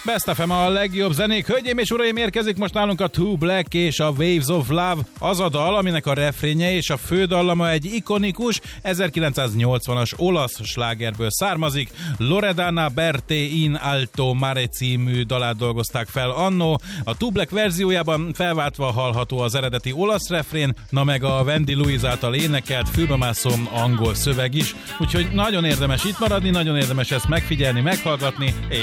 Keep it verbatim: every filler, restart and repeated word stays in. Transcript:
Best ef em a legjobb zenék. Hölgyeim és uraim, érkezik most nálunk a Two Black és a Waves of Love. Az a dal, aminek a refrénje és a fődallama egy ikonikus ezerkilencszáznyolcvanas olasz slágerből származik. Loredana Berté in Alto Mare című dalát dolgozták fel annó. A Two Black verziójában felváltva hallható az eredeti olasz refrén, na meg a Wendy Louise által énekelt fülbemászó angol szöveg is. Úgyhogy nagyon érdemes itt maradni, nagyon érdemes ezt megfigyelni, meghallgatni.